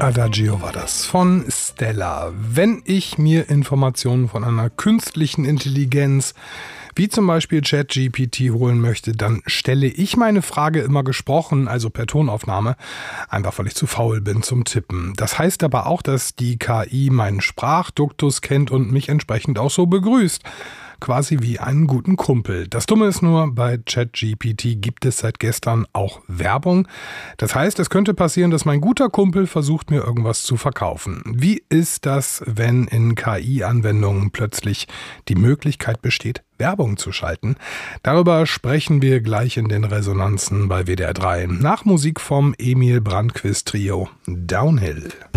Adagio war das von Stella. Wenn ich mir Informationen von einer künstlichen Intelligenz wie zum Beispiel ChatGPT holen möchte, dann stelle ich meine Frage immer gesprochen, also per Tonaufnahme, einfach weil ich zu faul bin zum Tippen. Das heißt aber auch, dass die KI meinen Sprachduktus kennt und mich entsprechend auch so begrüßt. Quasi wie einen guten Kumpel. Das Dumme ist nur, bei ChatGPT gibt es seit gestern auch Werbung. Das heißt, es könnte passieren, dass mein guter Kumpel versucht, mir irgendwas zu verkaufen. Wie ist das, wenn in KI-Anwendungen plötzlich die Möglichkeit besteht, Werbung zu schalten? Darüber sprechen wir gleich in den Resonanzen bei WDR 3. Nach Musik vom Emil Brandquist Trio Downhill.